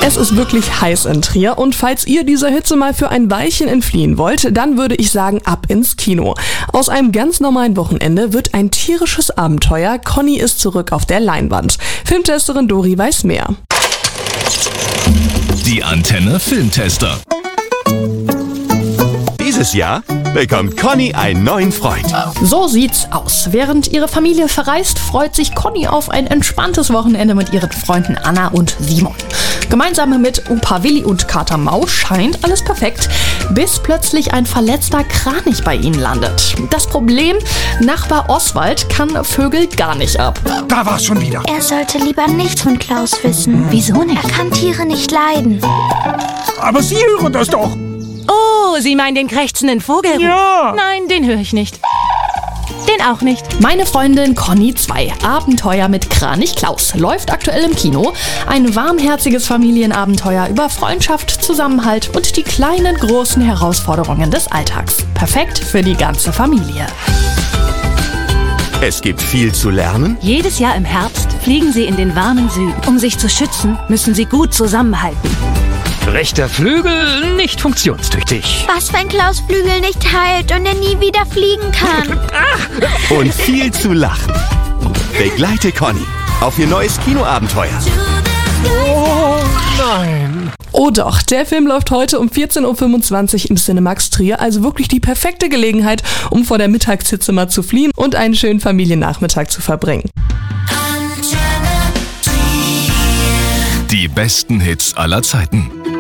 Es ist wirklich heiß in Trier und falls ihr dieser Hitze mal für ein Weilchen entfliehen wollt, dann würde ich sagen, ab ins Kino. Aus einem ganz normalen Wochenende wird ein tierisches Abenteuer. Conny ist zurück auf der Leinwand. Filmtesterin Dori weiß mehr. Die Antenne Filmtester. Dieses Jahr bekommt Conny einen neuen Freund. So sieht's aus. Während ihre Familie verreist, freut sich Conny auf ein entspanntes Wochenende mit ihren Freunden Anna und Simon. Gemeinsam mit Opa Willi und Kater Maus scheint alles perfekt, bis plötzlich ein verletzter Kranich bei ihnen landet. Das Problem, Nachbar Oswald kann Vögel gar nicht ab. Da war's schon wieder. Er sollte lieber nichts von Klaus wissen. Wieso nicht? Er kann Tiere nicht leiden. Aber Sie hören das doch. Oh, Sie meinen den krächzenden Vogel? Ja. Nein, den höre ich nicht. Den auch nicht. Meine Freundin Conny 2, Abenteuer mit Kranich Klaus, läuft aktuell im Kino. Ein warmherziges Familienabenteuer über Freundschaft, Zusammenhalt und die kleinen, großen Herausforderungen des Alltags. Perfekt für die ganze Familie. Es gibt viel zu lernen. Jedes Jahr im Herbst fliegen sie in den warmen Süden. Um sich zu schützen, müssen sie gut zusammenhalten. Rechter Flügel nicht funktionstüchtig. Was, wenn Klaus Flügel nicht heilt und er nie wieder fliegen kann? Und viel zu lachen. Begleite Conny auf ihr neues Kinoabenteuer. Oh nein. Oh doch, der Film läuft heute um 14.25 Uhr im Cinemax Trier, also wirklich die perfekte Gelegenheit, um vor der Mittagshitze mal zu fliehen und einen schönen Familiennachmittag zu verbringen. Die besten Hits aller Zeiten.